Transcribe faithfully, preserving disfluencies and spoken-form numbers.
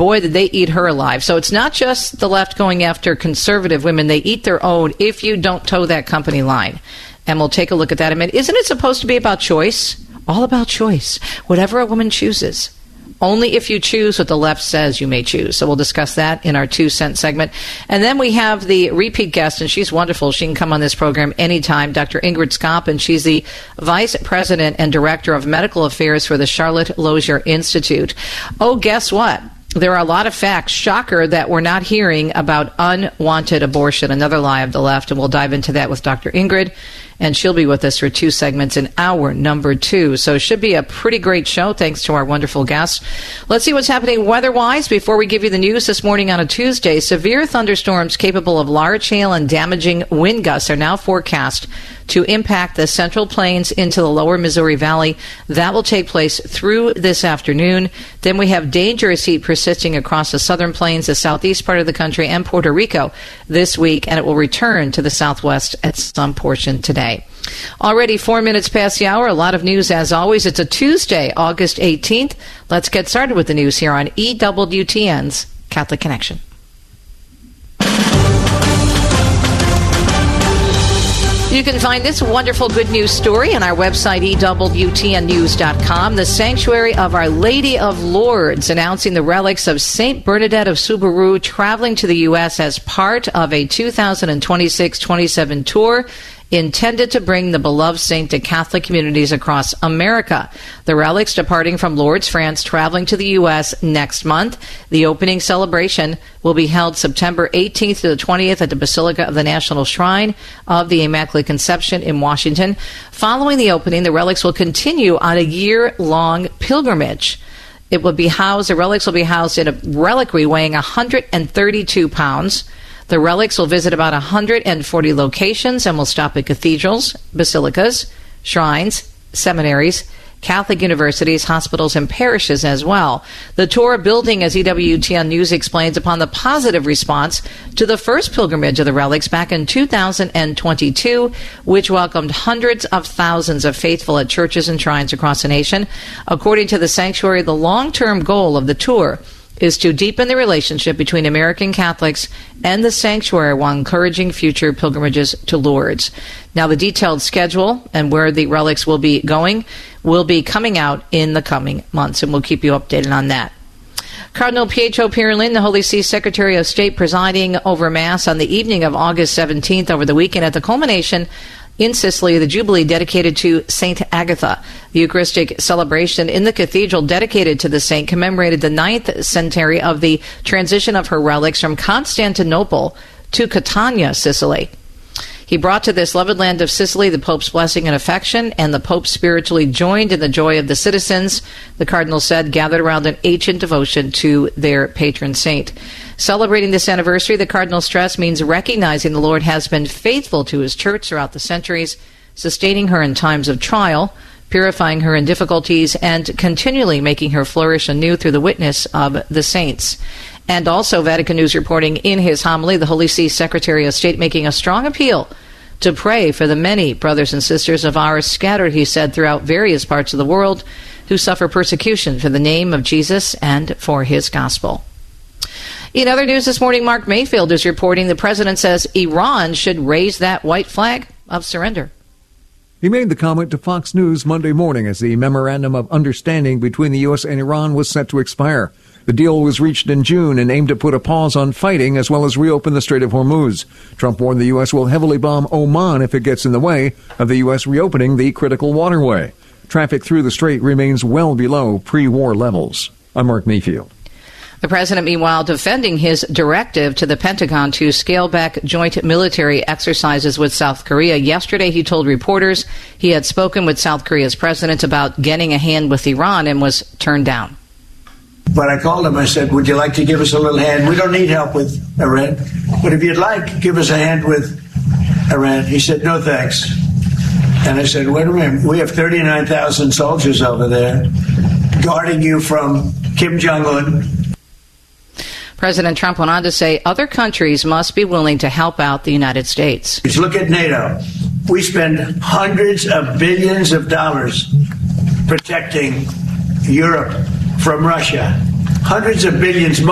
boy, did they eat her alive. So it's not just the left going after conservative women. They eat their own if you don't toe that company line. And we'll take a look at that in a minute. Isn't it supposed to be about choice? All about choice. Whatever a woman chooses. Only if you choose what the left says you may choose. So we'll discuss that in our two cent segment. And then we have the repeat guest, and she's wonderful. She can come on this program anytime, Doctor Ingrid Skopp, and she's the Vice President and Director of Medical Affairs for the Charlotte Lozier Institute. Oh, guess what? There are a lot of facts, shocker, that we're not hearing about unwanted abortion, another lie of the left, and we'll dive into that with Doctor Ingrid, and she'll be with us for two segments in hour number two. So it should be a pretty great show, thanks to our wonderful guests. Let's see what's happening weather-wise before we give you the news this morning on a Tuesday. Severe thunderstorms capable of large hail and damaging wind gusts are now forecast to impact the Central Plains into the lower Missouri Valley. That will take place through this afternoon. Then we have dangerous heat persisting across the southern plains, the southeast part of the country, and Puerto Rico this week, and it will return to the southwest at some portion today. Already four minutes past the hour. A lot of news as always. It's a Tuesday, August eighteenth. Let's get started with the news here on E W T N's Catholic Connection. You can find this wonderful good news story on our website, E W T N news dot com. The Sanctuary of Our Lady of Lourdes announcing the relics of Saint Bernadette of Subaru traveling to the U S as part of a two thousand twenty-six twenty-seven tour intended to bring the beloved saint to Catholic communities across America. The relics departing from Lourdes, France, traveling to the U S next month. The opening celebration will be held September eighteenth to the twentieth at the Basilica of the National Shrine of the Immaculate Conception in Washington. Following the opening, the relics will continue on a year-long pilgrimage. It will be housed, the relics will be housed in a reliquary weighing one hundred thirty-two pounds. The relics will visit about one hundred forty locations and will stop at cathedrals, basilicas, shrines, seminaries, Catholic universities, hospitals, and parishes as well. The tour building, as E W T N News explains, upon the positive response to the first pilgrimage of the relics back in two thousand twenty-two, which welcomed hundreds of thousands of faithful at churches and shrines across the nation. According to the sanctuary, the long-term goal of the tour is to deepen the relationship between American Catholics and the sanctuary while encouraging future pilgrimages to Lourdes. Now, the detailed schedule and where the relics will be going will be coming out in the coming months, and we'll keep you updated on that. Cardinal Pietro Parolin, the Holy See Secretary of State, presiding over Mass on the evening of August seventeenth over the weekend at the culmination in Sicily, the Jubilee dedicated to Saint Agatha. The Eucharistic celebration in the cathedral dedicated to the saint commemorated the ninth centenary of the transition of her relics from Constantinople to Catania, Sicily. He brought to this loved land of Sicily the Pope's blessing and affection, and the Pope spiritually joined in the joy of the citizens, the Cardinal said, gathered around an ancient devotion to their patron saint. Celebrating this anniversary, the Cardinal stressed, means recognizing the Lord has been faithful to his church throughout the centuries, sustaining her in times of trial, purifying her in difficulties, and continually making her flourish anew through the witness of the saints. And also, Vatican News reporting in his homily, the Holy See Secretary of State making a strong appeal to pray for the many brothers and sisters of ours scattered, he said, throughout various parts of the world who suffer persecution for the name of Jesus and for his gospel. In other news this morning, Mark Mayfield is reporting the president says Iran should raise that white flag of surrender. He made the comment to Fox News Monday morning as the memorandum of understanding between the U S and Iran was set to expire. The deal was reached in June and aimed to put a pause on fighting as well as reopen the Strait of Hormuz. Trump warned the U S will heavily bomb Oman if it gets in the way of the U S reopening the critical waterway. Traffic through the strait remains well below pre-war levels. I'm Mark Mayfield. The president, meanwhile, defending his directive to the Pentagon to scale back joint military exercises with South Korea. Yesterday, he told reporters he had spoken with South Korea's president about getting a hand with Iran and was turned down. But I called him, I said, would you like to give us a little hand? We don't need help with Iran, but if you'd like, give us a hand with Iran. He said, no, thanks. And I said, wait a minute, we have thirty-nine thousand soldiers over there guarding you from Kim Jong-un. President Trump went on to say other countries must be willing to help out the United States. Look at NATO. We spend hundreds of billions of dollars protecting Europe from Russia. Hundreds of billions.